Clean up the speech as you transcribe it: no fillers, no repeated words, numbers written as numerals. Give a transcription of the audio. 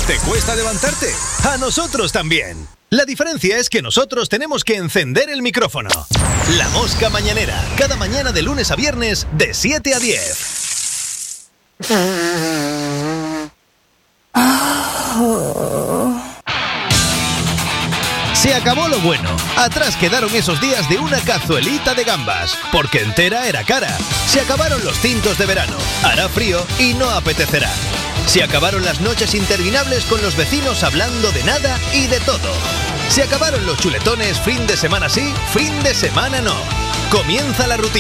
¿Te cuesta levantarte? A nosotros también. La diferencia es que nosotros tenemos que encender el micrófono. La Mosca Mañanera, cada mañana de lunes a viernes de 7 a 10. Se acabó lo bueno. Atrás quedaron esos días de una cazuelita de gambas, porque entera era cara. Se acabaron los cintos de verano. Hará frío y no apetecerá. Se acabaron las noches interminables con los vecinos hablando de nada y de todo. Se acabaron los chuletones fin de semana sí, fin de semana no. Comienza la rutina.